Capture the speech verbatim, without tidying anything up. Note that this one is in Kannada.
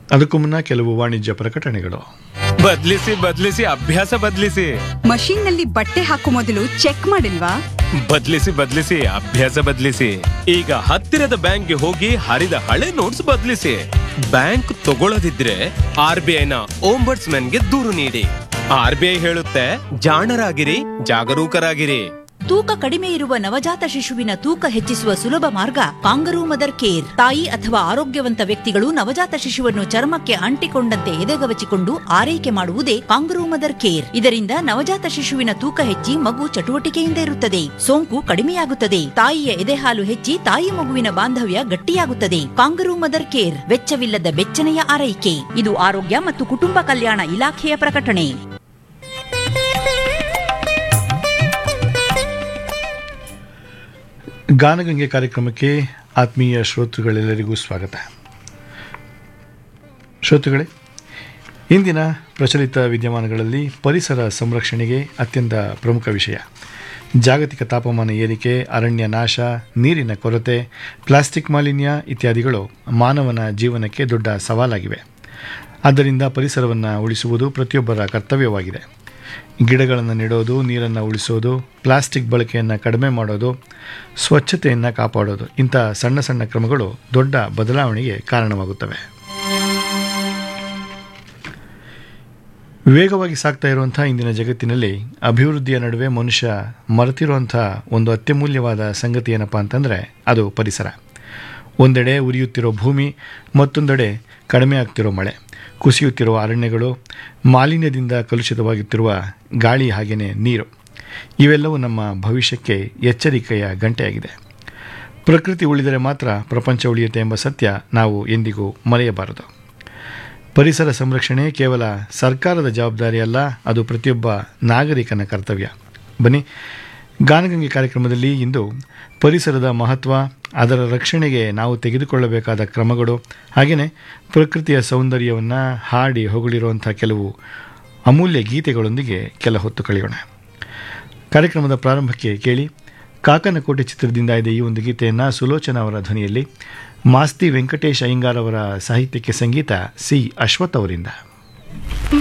ಅದಕ್ಕೂ ಮುನ್ನ ಕೆಲವು ವಾಣಿಜ್ಯ ಪ್ರಕಟಣೆಗಳು. ಬದ್ಲಿಸಿ ಬದ್ಲಿಸಿ ಅಭ್ಯಾಸ ಬದ್ಲಿಸಿ. ಮಷೀನ್ ನಲ್ಲಿ ಬಟ್ಟೆ ಹಾಕೋ ಮೊದಲು ಚೆಕ್ ಮಾಡಿಲ್ವಾ? ಬದ್ಲಿಸಿ ಬದ್ಲಿಸಿ ಅಭ್ಯಾಸ ಬದ್ಲಿಸಿ. ಈಗ ಹತ್ತಿರದ ಬ್ಯಾಂಕ್ಗೆ ಹೋಗಿ ಹರಿದ ಹಳೆ ನೋಟ್ಸ್ ಬದ್ಲಿಸಿ. ಬ್ಯಾಂಕ್ ತಗೊಳ್ಳದಿದ್ರೆ ಆರ್ ಬಿ ಐನ ಓಂಬರ್ಟ್ಸ್ಮನ್ಗೆ ದೂರು ನೀಡಿ. ಆರ್ ಬಿ ಐ ಹೇಳುತ್ತೆ, ಜಾಣರಾಗಿರಿ, ಜಾಗರೂಕರಾಗಿರಿ. ತೂಕ ಕಡಿಮೆ ಇರುವ ನವಜಾತ ಶಿಶುವಿನ ತೂಕ ಹೆಚ್ಚಿಸುವ ಸುಲಭ ಮಾರ್ಗ ಕಾಂಗರೂ ಮದರ್ ಕೇರ್. ತಾಯಿ ಅಥವಾ ಆರೋಗ್ಯವಂತ ವ್ಯಕ್ತಿಗಳು ನವಜಾತ ಶಿಶುವನ್ನು ಚರ್ಮಕ್ಕೆ ಅಂಟಿಕೊಂಡಂತೆ ಎದೆಗವಚಿಕೊಂಡು ಆರೈಕೆ ಮಾಡುವುದೇ ಕಾಂಗರೂ ಮದರ್ ಕೇರ್. ಇದರಿಂದ ನವಜಾತ ಶಿಶುವಿನ ತೂಕ ಹೆಚ್ಚಿ ಮಗು ಚಟುವಟಿಕೆಯಿಂದ ಇರುತ್ತದೆ, ಸೋಂಕು ಕಡಿಮೆಯಾಗುತ್ತದೆ, ತಾಯಿಯ ಎದೆಹಾಲು ಹೆಚ್ಚಿ ತಾಯಿ ಮಗುವಿನ ಬಾಂಧವ್ಯ ಗಟ್ಟಿಯಾಗುತ್ತದೆ. ಕಾಂಗರೂ ಮದರ್ ಕೇರ್ ವೆಚ್ಚವಿಲ್ಲದ ಬೆಚ್ಚನೆಯ ಆರೈಕೆ. ಇದು ಆರೋಗ್ಯ ಮತ್ತು ಕುಟುಂಬ ಕಲ್ಯಾಣ ಇಲಾಖೆಯ ಪ್ರಕಟಣೆ. ಗಾನಗಂಗೆ ಕಾರ್ಯಕ್ರಮಕ್ಕೆ ಆತ್ಮೀಯ ಶ್ರೋತೃಗಳೆಲ್ಲರಿಗೂ ಸ್ವಾಗತ. ಶ್ರೋತೃಗಳೇ, ಇಂದಿನ ಪ್ರಚಲಿತ ವಿದ್ಯಮಾನಗಳಲ್ಲಿ ಪರಿಸರ ಸಂರಕ್ಷಣೆಗೆ ಅತ್ಯಂತ ಪ್ರಮುಖ ವಿಷಯ. ಜಾಗತಿಕ ತಾಪಮಾನ ಏರಿಕೆ, ಅರಣ್ಯ ನಾಶ, ನೀರಿನ ಕೊರತೆ, ಪ್ಲಾಸ್ಟಿಕ್ ಮಾಲಿನ್ಯ ಇತ್ಯಾದಿಗಳು ಮಾನವನ ಜೀವನಕ್ಕೆ ದೊಡ್ಡ ಸವಾಲಾಗಿವೆ. ಆದ್ದರಿಂದ ಪರಿಸರವನ್ನು ಉಳಿಸುವುದು ಪ್ರತಿಯೊಬ್ಬರ ಕರ್ತವ್ಯವಾಗಿದೆ. ಗಿಡಗಳನ್ನು ನೆಡೋದು, ನೀರನ್ನು ಉಳಿಸೋದು, ಪ್ಲಾಸ್ಟಿಕ್ ಬಳಕೆಯನ್ನು ಕಡಿಮೆ ಮಾಡೋದು, ಸ್ವಚ್ಛತೆಯನ್ನು ಕಾಪಾಡೋದು, ಇಂಥ ಸಣ್ಣ ಸಣ್ಣ ಕ್ರಮಗಳು ದೊಡ್ಡ ಬದಲಾವಣೆಗೆ ಕಾರಣವಾಗುತ್ತವೆ. ವೇಗವಾಗಿ ಸಾಗ್ತಾ ಇರುವಂಥ ಇಂದಿನ ಜಗತ್ತಿನಲ್ಲಿ ಅಭಿವೃದ್ಧಿಯ ನಡುವೆ ಮನುಷ್ಯ ಮರೆತಿರುವಂಥ ಒಂದು ಅತ್ಯಮೂಲ್ಯವಾದ ಸಂಗತಿ ಏನಪ್ಪ ಅಂತಂದರೆ ಅದು ಪರಿಸರ. ಒಂದೆಡೆ ಉರಿಯುತ್ತಿರೋ ಭೂಮಿ, ಮತ್ತೊಂದೆಡೆ ಕಡಿಮೆ ಆಗ್ತಿರೋ ಮಳೆ, ಕುಸಿಯುತ್ತಿರುವ ಅರಣ್ಯಗಳು, ಮಾಲಿನ್ಯದಿಂದ ಕಲುಷಿತವಾಗುತ್ತಿರುವ ಗಾಳಿ, ಹಾಗೆಯೇ ನೀರು, ಇವೆಲ್ಲವೂ ನಮ್ಮ ಭವಿಷ್ಯಕ್ಕೆ ಎಚ್ಚರಿಕೆಯ ಗಂಟೆಯಾಗಿದೆ. ಪ್ರಕೃತಿ ಉಳಿದರೆ ಮಾತ್ರ ಪ್ರಪಂಚ ಉಳಿಯುತ್ತೆ ಎಂಬ ಸತ್ಯ ನಾವು ಎಂದಿಗೂ ಮರೆಯಬಾರದು. ಪರಿಸರ ಸಂರಕ್ಷಣೆ ಕೇವಲ ಸರ್ಕಾರದ ಜವಾಬ್ದಾರಿ ಅಲ್ಲ, ಅದು ಪ್ರತಿಯೊಬ್ಬ ನಾಗರಿಕನ ಕರ್ತವ್ಯ. ಬನ್ನಿ, ಗಾನಗಂಗೆ ಕಾರ್ಯಕ್ರಮದಲ್ಲಿ ಇಂದು ಪರಿಸರದ ಮಹತ್ವ, ಅದರ ರಕ್ಷಣೆಗೆ ನಾವು ತೆಗೆದುಕೊಳ್ಳಬೇಕಾದ ಕ್ರಮಗಳು, ಹಾಗೆಯೇ ಪ್ರಕೃತಿಯ ಸೌಂದರ್ಯವನ್ನು ಹಾಡಿ ಹೊಗಳಿರುವಂಥ ಕೆಲವು ಅಮೂಲ್ಯ ಗೀತೆಗಳೊಂದಿಗೆ ಕೆಲ ಹೊತ್ತು ಕಳೆಯೋಣ. ಕಾರ್ಯಕ್ರಮದ ಪ್ರಾರಂಭಕ್ಕೆ ಕೇಳಿ, ಕಾಕನಕೋಟೆ ಚಿತ್ರದಿಂದ ಇದೆ ಈ ಒಂದು ಗೀತೆಯನ್ನು ಸುಲೋಚನಾ ಅವರ ಧ್ವನಿಯಲ್ಲಿ, ಮಾಸ್ತಿ ವೆಂಕಟೇಶ್ ಅಯ್ಯಂಗಾರ್ ಅವರ ಸಾಹಿತ್ಯಕ್ಕೆ ಸಂಗೀತ ಸಿ ಅಶ್ವಥ್ ಅವರಿಂದ.